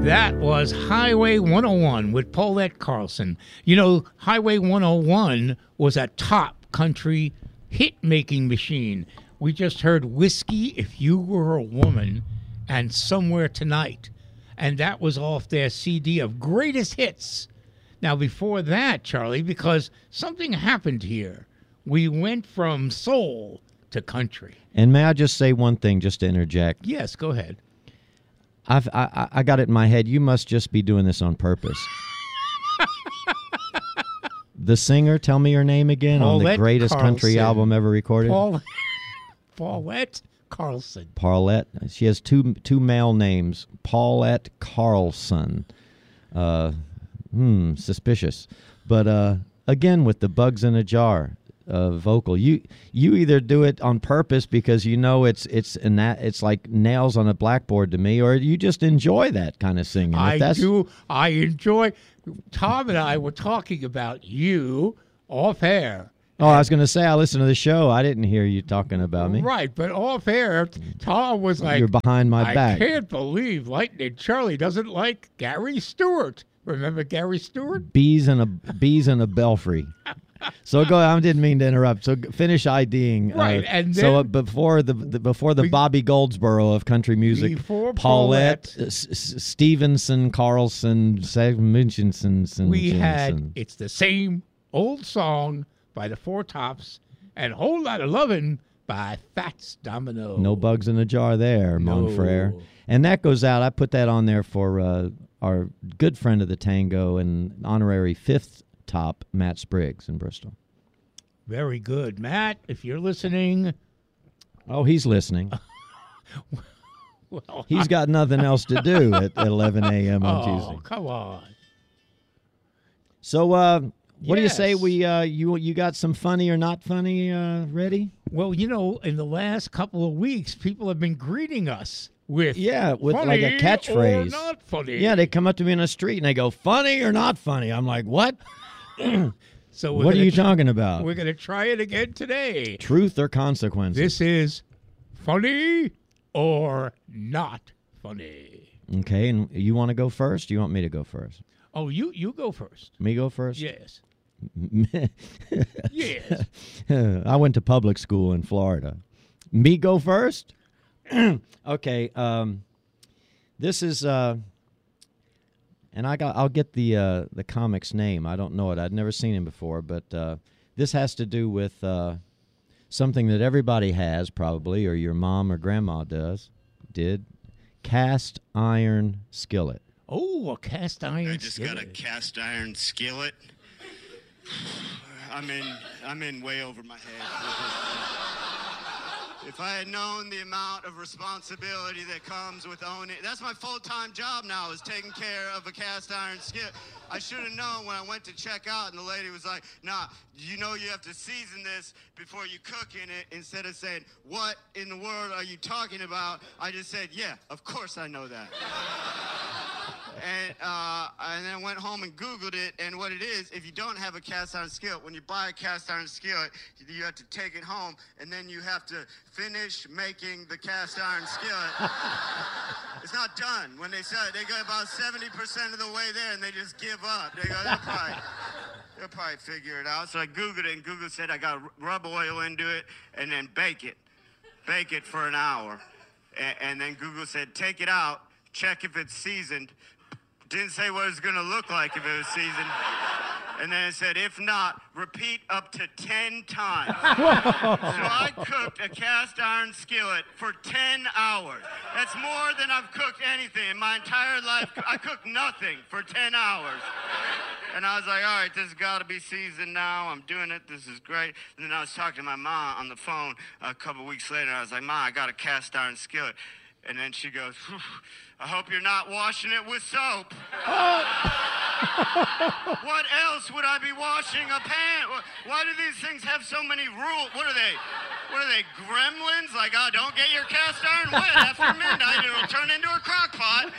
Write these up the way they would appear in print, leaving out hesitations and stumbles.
That was Highway 101 with Paulette Carlson. You know, Highway 101 was a top country hit-making machine. We just heard Whiskey, If You Were a Woman, and Somewhere Tonight. And that was off their CD of greatest hits. Now, before that, Charlie, because something happened here, we went from soul to country. And may I just say one thing, just to interject? Yes, go ahead. I got it in my head. You must just be doing this on purpose. The singer, tell me her name again, Paulette on the greatest Carlson. Country album ever recorded. Paulette Carlson. Paulette. She has two male names. Paulette Carlson. Suspicious. But again, with the Bugs in a Jar vocal, you either do it on purpose because you know it's like nails on a blackboard to me, or you just enjoy that kind of singing. I do. I enjoy. Tom and I were talking about you off air. Oh, I was going to say, I listened to the show. I didn't hear you talking about me. Right, but off air, Tom was like, "You're behind my back." I can't believe Lightning Charlie doesn't like Gary Stewart. Remember Gary Stewart? Bees in a belfry. So go. I didn't mean to interrupt. So finish IDing. Right, and then, so before the Bobby Goldsboro of country music, before Paulette Stevenson, Carlson, Munchison. We had "It's the Same Old Song" by the Four Tops and "Whole Lot of Lovin'" by Fats Domino. No bugs in a jar there, mon frere. And that goes out. I put that on there for our good friend of the tango and honorary fifth top, Matt Spriggs in Bristol. Very good. Matt, if you're listening. Oh, he's listening. Well, he's got nothing else to do at 11 a.m. on Tuesday. Oh, come on. So, what do you say we you got some funny or not funny ready? Well, you know, in the last couple of weeks, people have been greeting us with like a catchphrase. Or not funny. Yeah, they come up to me in the street and they go, "Funny or not funny?" I'm like, "What?" So what are you talking about? We're going to try it again today. Truth or consequences? This is funny or not funny. Okay, and you want to go first? You want me to go first? Oh, you go first. Me go first? Yes. Yes. I went to public school in Florida. Me go first? Okay. This is and I'll get the comic's name. I don't know it. I'd never seen him before, but this has to do with something that everybody has probably, or your mom or grandma did. Cast iron skillet. Oh, a cast iron skillet. I just got a cast iron skillet. I'm in way over my head. If I had known the amount of responsibility that comes with owning, that's my full-time job now, is taking care of a cast iron skillet. I should have known when I went to check out, and the lady was like, "Nah, you know you have to season this before you cook in it." Instead of saying, "What in the world are you talking about?" I just said, "Yeah, of course I know that." And then I went home and Googled it, and what it is, if you don't have a cast iron skillet, when you buy a cast iron skillet, you have to take it home, and then you have to finish making the cast iron skillet. It's not done. When they sell it, they go about 70% of the way there, and they just give up. They go, they'll probably figure it out. So I Googled it, and Google said I got to rub oil into it and then bake it. Bake it for an hour. And then Google said, take it out, check if it's seasoned. Didn't say what it was going to look like if it was seasoned. And then it said, if not, repeat up to 10 times. So I cooked a cast iron skillet for 10 hours. That's more than I've cooked anything in my entire life. I cooked nothing for 10 hours. And I was like, all right, this has got to be seasoned now. I'm doing it. This is great. And then I was talking to my mom on the phone a couple weeks later. I was like, Ma, I got a cast iron skillet. And then she goes, I hope you're not washing it with soap. What else would I be washing a pan? Why do these things have so many rules? What are they, gremlins? Like, oh, don't get your cast iron wet after midnight. It'll turn into a crock pot.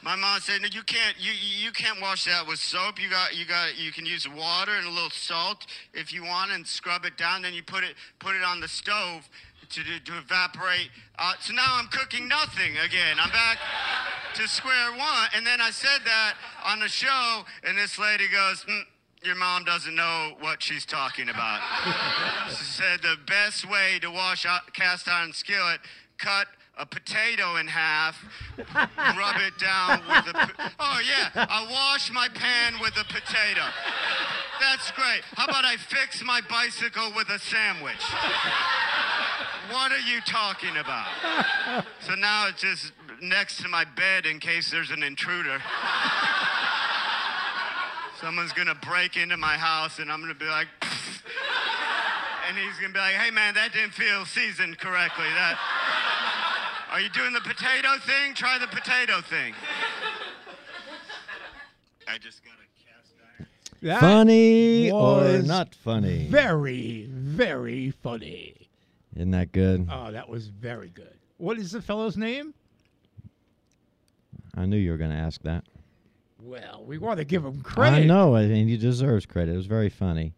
My mom said, "No, you can't wash that with soap. You can use water and a little salt if you want, and scrub it down. Then you put it on the stove to evaporate. So now I'm cooking nothing again. I'm back to square one." And then I said that on the show, and this lady goes, "Your mom doesn't know what she's talking about." She said the best way to wash a cast iron skillet, cut a potato in half, rub it down with I wash my pan with a potato. That's great. How about I fix my bicycle with a sandwich? What are you talking about? So now it's just next to my bed in case there's an intruder. Someone's gonna break into my house and I'm gonna be like, pfft. And he's gonna be like, "Hey man, that didn't feel seasoned correctly. Are you doing the potato thing? Try the potato thing." I just got a cast iron. That Funny or was not funny? Very, very funny. Isn't that good? Oh, that was very good. What is the fellow's name? I knew you were going to ask that. Well, we want to give him credit. I know, and he deserves credit. It was very funny.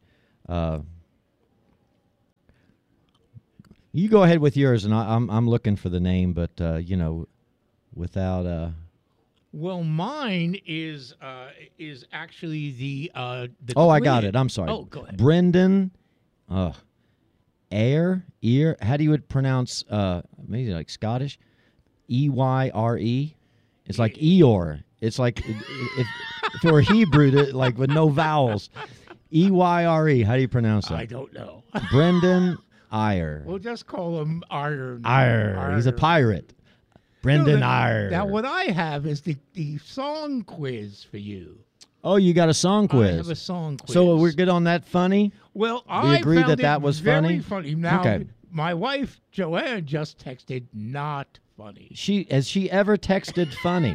You go ahead with yours, and I'm looking for the name, but without Well, mine is actually the Oh, I got twin. it. I'm sorry. Oh, go ahead. Brendan, Ear. How do you would pronounce? Maybe like Scottish, Eyre. It's like Eeyore. It's like if it were Hebrew, like with no vowels. Eyre. How do you pronounce that? I don't know. Brendan Eyre. We'll just call him Iron. Eyre. He's a pirate. Brendan Eyre. Now, what I have is the song quiz for you. Oh, you got a song quiz. I have a song quiz. So we're good on that. Funny. Well, We I agreed found that it was very funny? Now, Okay. my wife Joanne just texted not funny. Has she ever texted funny?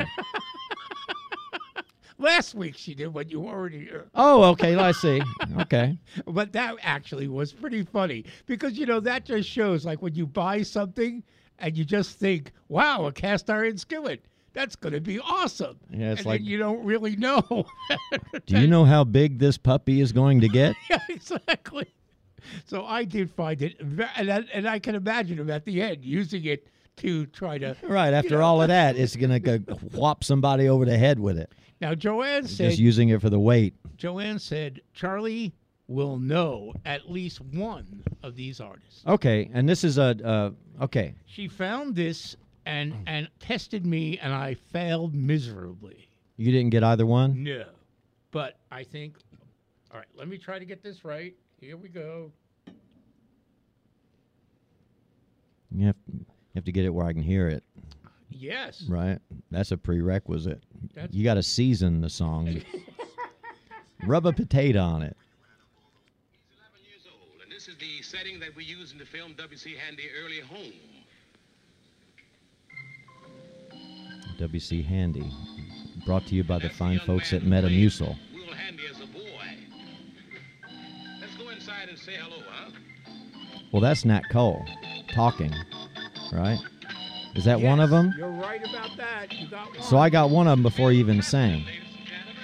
Last week she did when you weren't here. Oh, okay. I see. Okay. But that actually was pretty funny because, that just shows like when you buy something and you just think, wow, a cast iron skillet. That's going to be awesome. Yeah, it's and like- then you don't really know. Do you know how big this puppy is going to get? Yeah, exactly. So I did find it, and I can imagine him at the end using it to try to. Right. After all of that, it's going to go whop somebody over the head with it. Now, Joanne said, Just using it for the weight. Charlie will know at least one of these artists. Okay. And this is okay. She found this and tested me, and I failed miserably. You didn't get either one? No. But I think, all right, let me try to get this right. Here we go. You have to get it where I can hear it. Yes. Right. That's a prerequisite. That's- You got to season the song. Rub a potato on it. He's 11 years old, and this is the setting that we use in the film W.C. Handy Early Home. W.C. Handy. Brought to you by the That's fine young folks man at who played Metamucil. Will Handy as a boy. Let's go inside and say hello, huh? Well, that's Nat Cole talking, right? Is that one Yes, of them? You're right about that. You got one. So I got one of them before he even sang. Ladies and gentlemen.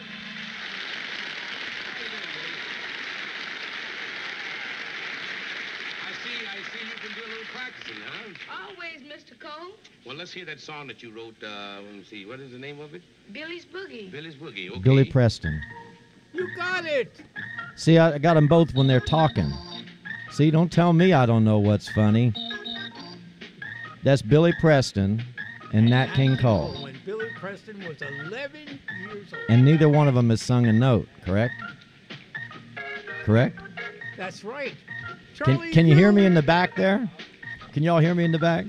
I see you can do a little practicing, huh? Always, Mr. Cole. Well, let's hear that song that you wrote. Let me see. What is the name of it? Billy's Boogie. Billy's Boogie. Okay. Billy Preston. You got it. See, I got them both when they're talking. See, don't tell me I don't know what's funny. That's Billy Preston and Nat King Cole. When Billy Preston was 11 years old. And neither one of them has sung a note, correct? Correct? That's right. Can you hear me in the back there? Can y'all hear me in the back?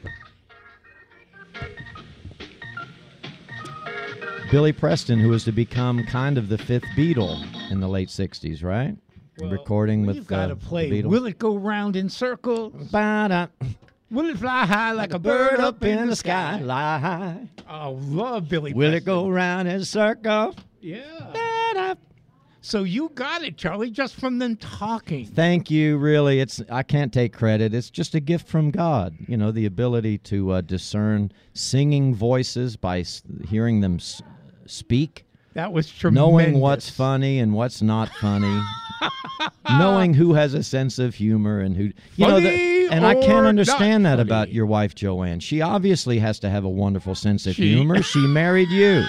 Billy Preston, who was to become kind of the fifth Beatle in the late 60s, right? Well, Recording with We've got to the play. Beatles. Will it go round in circles? Ba-da. Will it fly high like a bird up in the sky? Lie high. I love Billy Will Preston. it go round in a circle? Yeah. Da-da. So you got it, Charlie, just from them talking. Thank you. Really, I can't take credit. It's just a gift from God. You know, the ability to discern singing voices by hearing them speak, That was tremendous. knowing what's funny and what's not funny, knowing who has a sense of humor and who Funny and I or can't understand not that about funny. your wife Joanne. She obviously has to have a wonderful sense of She- humor. She married you.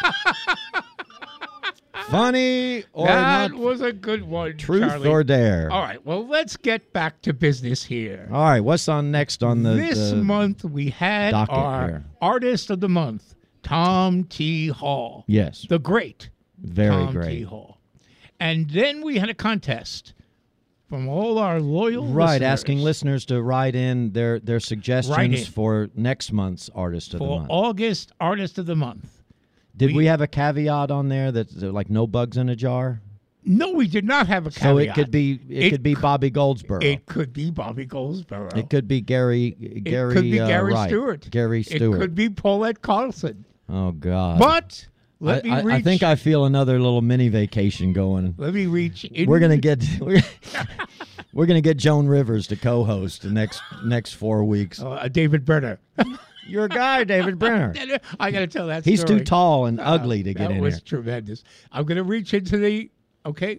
Funny or That not? was a good one, Truth Charlie. or dare? All right, well, let's get back to business here. All right, what's on next on This the month we had docket our here? Artist of the Month, Tom T. Hall. Yes, The great very Tom T. great. Hall. And then we had a contest from all our loyal Right, listeners asking listeners to write in their suggestions Write in. for next month's Artist of the for Month. August Artist of the Month. Did we have a caveat on there that's like no bugs in a jar? No, we did not have a caveat. So it could be Bobby Goldsboro. It could be Bobby Goldsboro. It could be Gary. It could be Gary Wright. Stewart. Gary Stewart. It could be Paulette Carlson. Oh God. But let me I reach. think I feel another little mini vacation going. Let me reach. We're gonna get we're gonna get Joan Rivers to co-host the next 4 weeks. David Brenner. Your guy, David Brenner. I got to tell that He's story. too tall and ugly to get That in was here. tremendous. I'm going to reach into the. Okay.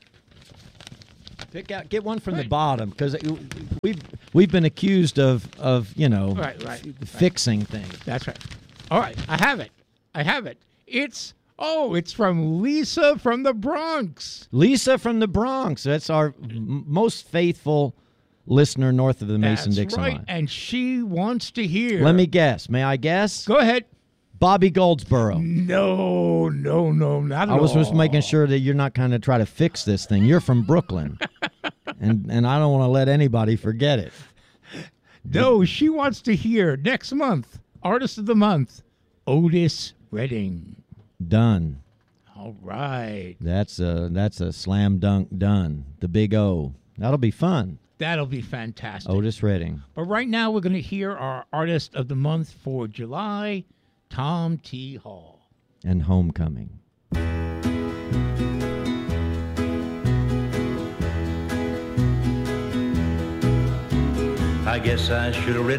Get one from the bottom because we've been accused of Right. fixing things. That's right. All right. I have it. It's from Lisa from the Bronx. Lisa from the Bronx. That's our most faithful listener north of the Mason-Dixon That's right. line. And she wants to hear. Let me guess. May I guess? Go ahead. Bobby Goldsboro. No, not at I was all. just making sure that you're not kind of try to fix this thing. You're from Brooklyn, and I don't want to let anybody forget it. No, she wants to hear next month, Artist of the Month, Otis Redding. Done. All right. That's a slam dunk done. The big O. That'll be fun. That'll be fantastic. Otis Redding. But right now, we're going to hear our Artist of the Month for July, Tom T. Hall. And Homecoming. I guess I should have written